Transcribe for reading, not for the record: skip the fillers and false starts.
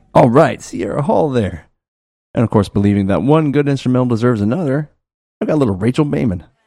All right, Sierra Hall there. And of course, believing that one good instrumental deserves another, I got a little Rachel Bayman.